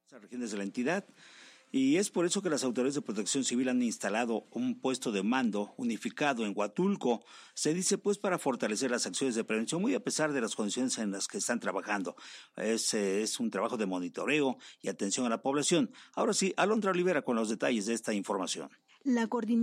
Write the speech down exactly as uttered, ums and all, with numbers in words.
regiones de la entidad. Y es por eso que las autoridades de protección civil han instalado un puesto de mando unificado en Huatulco. Se dice pues para fortalecer las acciones de prevención, muy a pesar de las condiciones en las que están trabajando. Es, eh, es un trabajo de monitoreo y atención a la población. Ahora sí, Alondra Olivera con los detalles de esta información. La coordinación